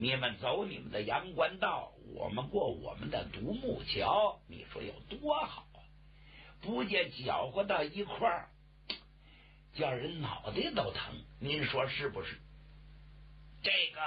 你们走你们的阳关道，我们过我们的独木桥，你说有多好啊？不见搅和到一块儿，叫人脑袋都疼，您说是不是？这个，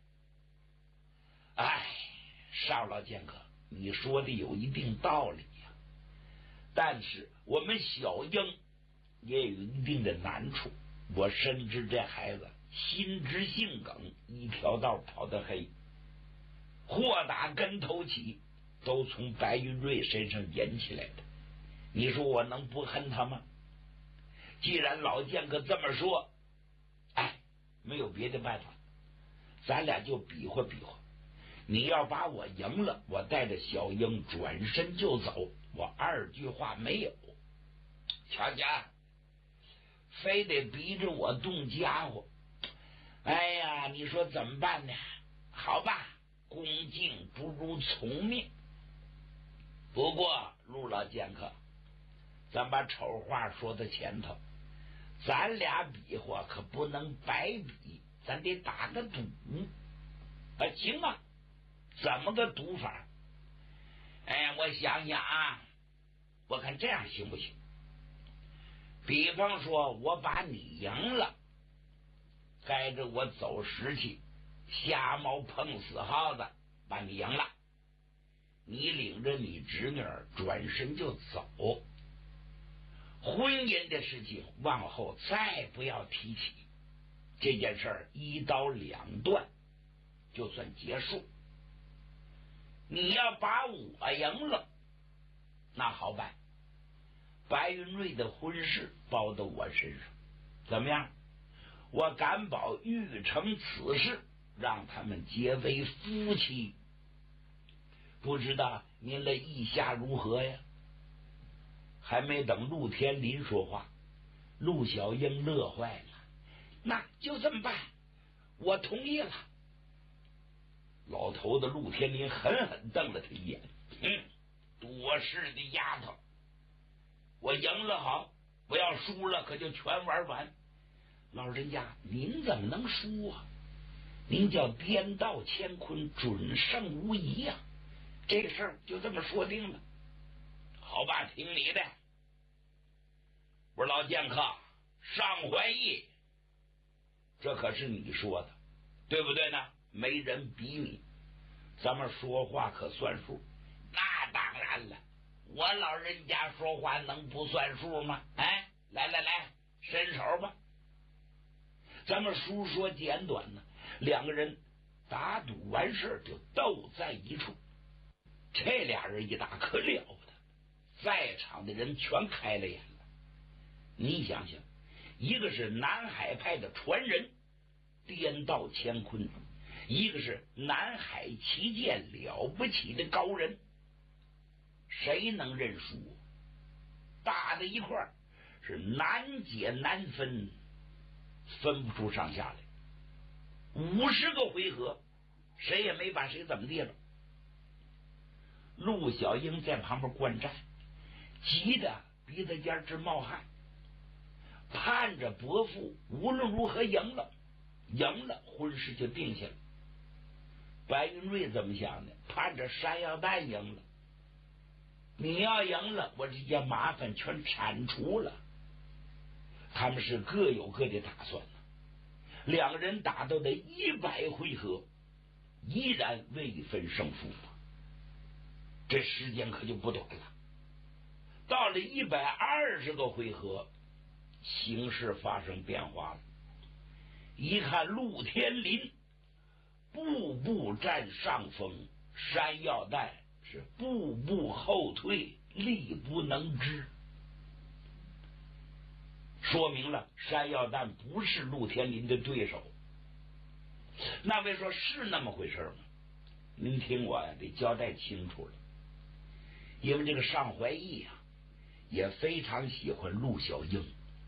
哎，邵老剑客，你说的有一定道理呀，但是我们小英也有一定的难处。我深知这孩子心直性梗，一条道跑得黑，祸打跟头起，都从白云瑞身上引起来的。你说我能不恨他吗？既然老剑客这么说，哎，没有别的办法，咱俩就比划比划。你要把我赢了，我带着小英转身就走，我二句话没有。瞧瞧，非得逼着我动家伙，哎呀，你说怎么办呢？好吧，恭敬不如从命。不过陆老剑客，咱把丑话说到前头，咱俩比划可不能白比，咱得打个赌啊，行啊，怎么个赌法？哎，我想想啊，我看这样行不行？比方说我把你赢了，该着我走时去，瞎猫碰死耗子，把你赢了，你领着你侄女儿转身就走，婚姻的事情往后再不要提起，这件事儿一刀两断，就算结束。你要把我赢了，那好办，白云瑞的婚事包到我身上，怎么样？我敢保欲成此事，让他们结为夫妻。不知道您的意下如何呀？还没等陆天林说话，陆小英乐坏了，那就这么办，我同意了。老头子陆天林狠狠瞪了他一眼，多事的丫头，我赢了好，我要输了可就全玩完。老人家您怎么能输啊？您叫颠倒乾坤，准胜无疑呀，这个事儿就这么说定了。好吧，听你的。我说老剑客上怀义，这可是你说的，对不对呢？没人比你，咱们说话可算数。那当然了，我老人家说话能不算数吗？哎，来来来，伸手吧。咱们书说简短呢，两个人打赌完事就斗在一处。这俩人一打可了不得，在场的人全开了眼了。你想想，一个是南海派的传人颠倒乾坤，一个是南海旗舰了不起的高人，谁能认输？打在一块儿是难解难分，分不出上下来。50个回合，谁也没把谁怎么地了。陆小英在旁边观战，急得鼻子尖直冒汗，盼着伯父无论如何赢了，婚事就定下了。白云瑞怎么想的？盼着山药蛋赢了，你要赢了，我这些麻烦全铲除了。他们是各有各的打算呢。两个人打到的100回合，依然未分胜负，这时间可就不短了。到了120个回合，形势发生变化了。一看陆天林步步占上风，山药蛋是步步后退，力不能支，说明了山药蛋不是陆天林的对手。那位说是那么回事吗？您听我呀，得交代清楚了。因为这个尚怀义啊，也非常喜欢陆小英，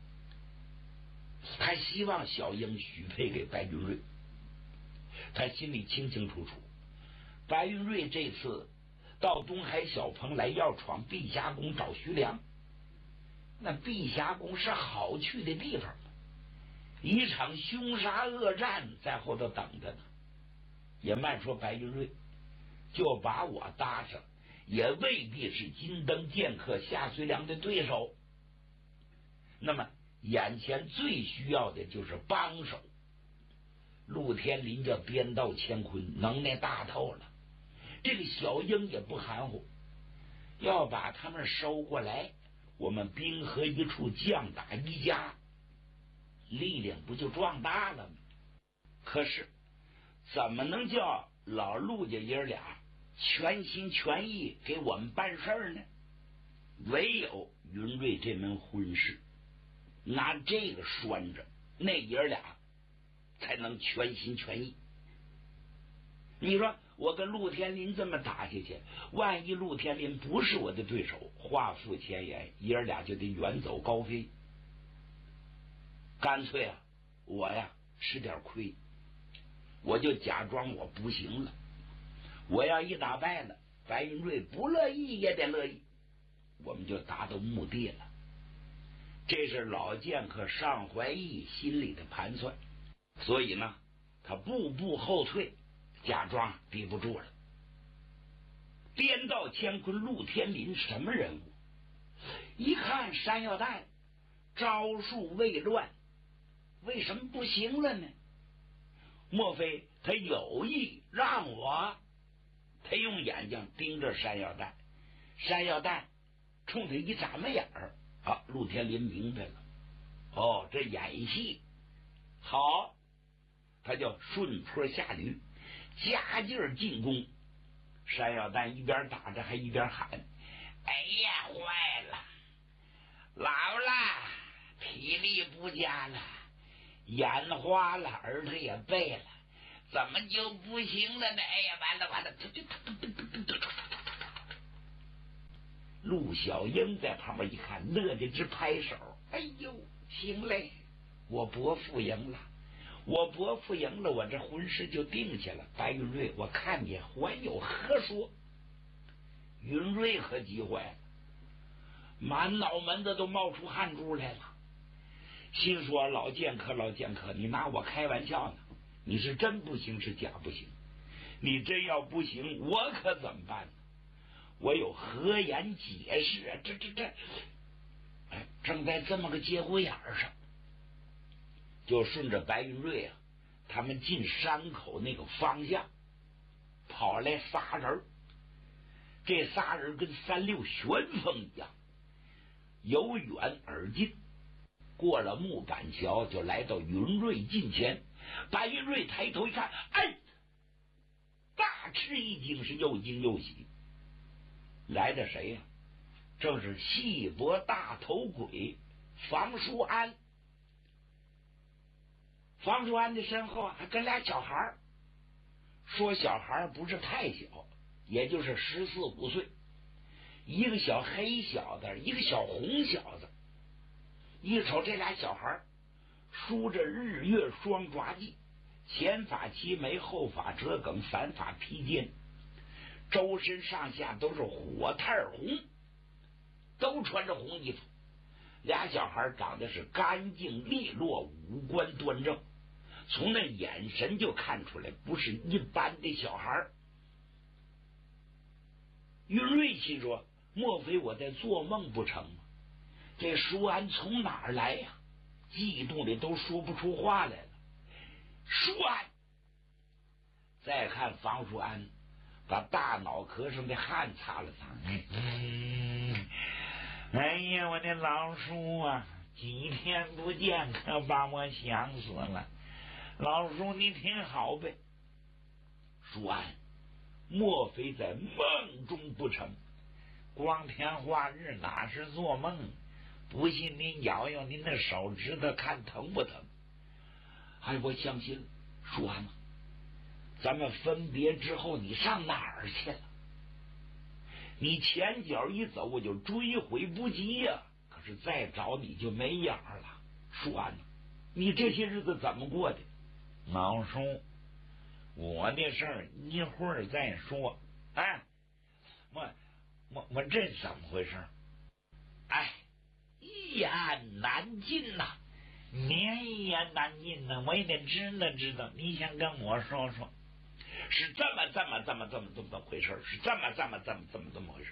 他希望小英许配给白云瑞。他心里清清楚楚，白云瑞这次到东海小棚来要闯碧霞宫找徐良，那碧霞宫是好去的地方，一场凶杀恶战在后头等着呢。 也慢说白云瑞就把我搭上，也未必是金灯剑客夏遂良的对手。那么眼前最需要的就是帮手。陆天林这鞭道乾坤能耐大透了，这个小英也不含糊，要把他们收过来，我们兵合一处，将打一家，力量不就壮大了吗？可是怎么能叫老陆家爷俩全心全意给我们办事儿呢？唯有云瑞这门婚事拿这个拴着，那爷俩才能全心全意。你说我跟陆天林这么打下去，万一陆天林不是我的对手，话付前言，爷俩就得远走高飞。干脆啊，我呀吃点亏，我就假装我不行了。我要一打败了，白云瑞不乐意也得乐意，我们就达到目的了。这是老剑客尚怀义心里的盘算，所以呢，他步步后退，假装逼不住了。颠道乾坤陆天林什么人物？一看山药蛋招数未乱，为什么不行了呢？莫非他有意让我？他用眼睛盯着山药蛋，山药蛋冲他一眨巴眼儿。好，陆天林明白了，哦，这演戏好，他就顺坡下驴，加劲儿进攻。山药蛋一边打着还一边喊：哎呀，坏了，老了，体力不佳了，眼花了，耳朵也背了，怎么就不行了呢？哎呀，完了完了！陆小英在旁边一看，乐得直拍手。哎呦，行嘞，我伯父赢了，我伯父赢了，我这婚事就定下了。白云瑞，我看你还有何说？云瑞可急坏了，满脑门子都冒出汗珠来了，心说老剑客，老剑客，你拿我开玩笑呢？你是真不行是假不行？你真要不行，我可怎么办呢？我有何言解释啊？这，哎，正在这么个节骨眼上，就顺着白云瑞啊他们进山口那个方向跑来仨人，这仨人跟36旋风一样，由远而近，过了木板桥，就来到云瑞近前。白云瑞抬头一看，哎，大吃一惊，是又惊又喜。来的谁呀？正是细脖大头鬼房叔安。房叔安的身后还跟俩小孩，说小孩不是太小，也就是14、15岁，一个小黑小子，一个小红小子。一瞅这俩小孩梳着日月双抓髻，前发齐眉，后发折梗，反发披肩，周身上下都是火炭红，都穿着红衣服。俩小孩长得是干净利落，五官端正，从那眼神就看出来不是一般的小孩。云瑞心说，莫非我在做梦不成吗？这舒安从哪儿来呀？激动的都说不出话来了。舒安，再看房舒安把大脑壳上的汗擦了擦，哎呀，我的老叔啊，几天不见，可把我想死了。老叔你挺好呗。舒安，莫非在梦中不成？光天化日哪是做梦？不信您咬咬您的手指头，看疼不疼？哎，我相信了。舒安啊，咱们分别之后你上哪儿去了？你前脚一走我就追悔不及呀，可是再找你就没影儿了。舒安啊，你这些日子怎么过的？老叔，我的事儿一会儿再说。哎，我这怎么回事？哎，一言难尽呐，一言难尽呐，我也得知道知道。你想跟我说说， 是这么回事，是这么回事。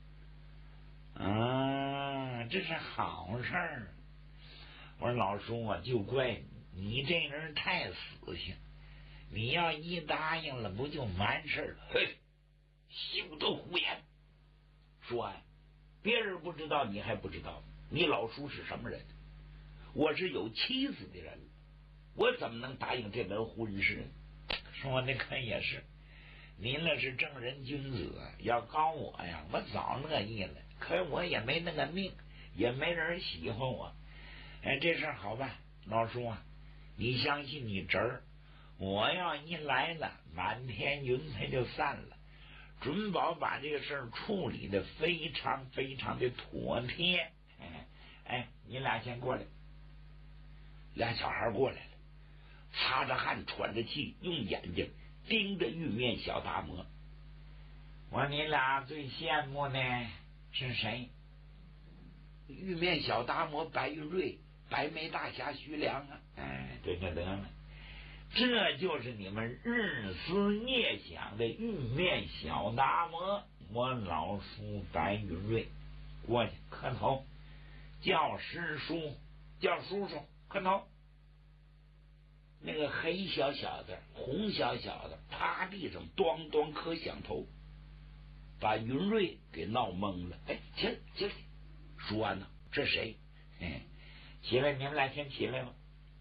这是好事儿。我说老叔啊，就怪你这人太死性，你要一答应了，不就完事了？嘿，休得胡言！说呀，别人不知道，你还不知道，你老叔是什么人？我是有妻子的人，我怎么能答应这门婚事？说的可也是，您那是正人君子，要告我呀，我早乐意了。可是我也没那个命，也没人喜欢我。这事好办，老叔啊，你相信你侄儿，我要一来了，满天云彩就散了，准保把这个事儿处理的非常的妥帖。你俩先过来。俩小孩过来了，擦着汗，喘着气，用眼睛盯着玉面小达摩。我说你俩最羡慕的是谁？玉面小达摩白玉瑞，白眉大侠徐良啊！对得了，这就是你们日思夜想的玉面小达摩。我老叔白玉瑞，过去磕头，叫师叔，叫叔叔，磕头。那个黑小小子，红小小子，趴地上咣咣磕响头，把云瑞给闹懵了。起来！说呢，这谁？起来，你们俩先起来吧。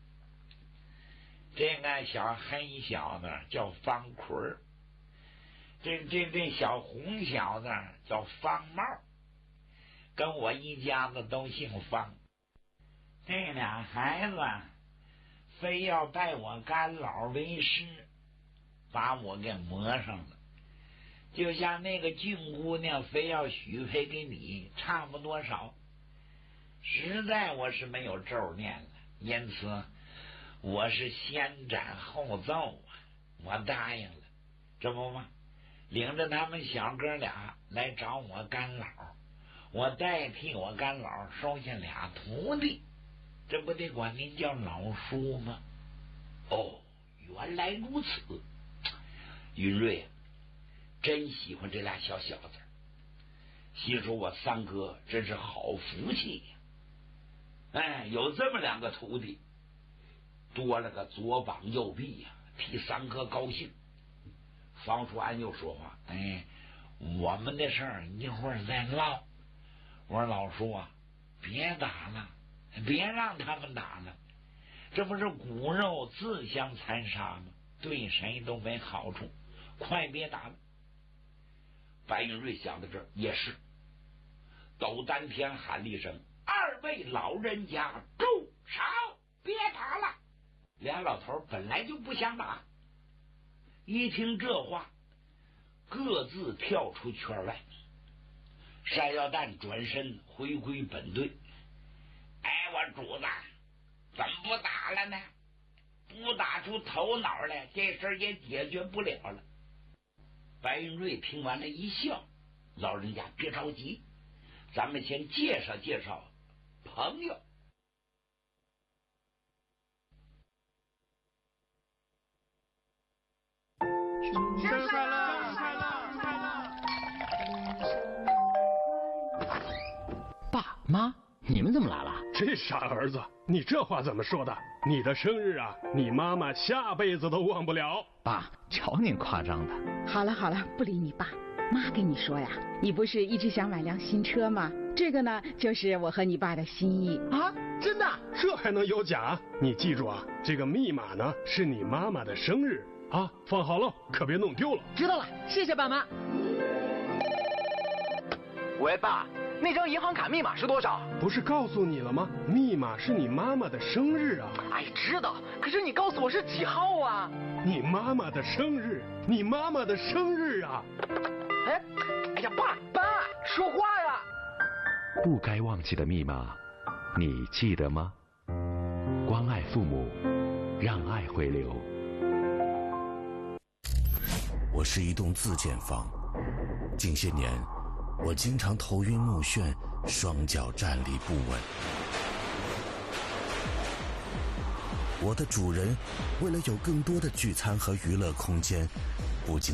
这个小黑小子叫方奎儿，这小红小子叫方茂，跟我一家子都姓方。这俩孩子非要拜我干老为师，把我给磨上了。就像那个俊姑娘非要许配给你，差不多少。实在我是没有咒念了，因此我是先斩后奏，我答应了。这不吗？领着他们小哥俩来找我干老，我代替我干老收下俩徒弟，这不得管您叫老叔吗？原来如此。云瑞真喜欢这俩小小子，心说我三哥真是好福气呀！有这么两个徒弟，多了个左膀右臂呀，替三哥高兴。方叔安又说话，我们的事儿一会儿再唠。我说老叔啊，别打了，别让他们打了，这不是骨肉自相残杀吗？对谁都没好处，快别打了。白云瑞想到这儿也是，斗丹天喊了一声：“二位老人家住手，别打了！”俩老头本来就不想打，一听这话，各自跳出圈外。山药蛋转身回归本队。我主子怎么不打了呢？不打出头脑来，这事儿也解决不了了。白云瑞听完了一笑：“老人家别着急，咱们先介绍介绍朋友。” 生日快乐！ 爸妈，你们怎么来了？ 这傻儿子，你这话怎么说的？你的生日啊，你妈妈下辈子都忘不了。 爸，瞧您夸张的。 好了，不理你爸。妈跟你说呀，你不是一直想买辆新车吗？这个呢，就是我和你爸的心意啊！真的？ 这还能有假？你记住啊，这个密码呢是你妈妈的生日啊，放好了，可别弄丢了。 知道了，谢谢爸妈。 喂，爸，那张银行卡密码是多少？ 不是告诉你了吗？密码是你妈妈的生日啊。 知道，可是你告诉我是几号啊？ 你妈妈的生日，你妈妈的生日啊！ 哎呀，爸，说话呀！ 不该忘记的密码，你记得吗？关爱父母，让爱回流。 我是一栋自建房，近些年我经常头晕目眩，双脚站立不稳。我的主人为了有更多的聚餐和娱乐空间， 不仅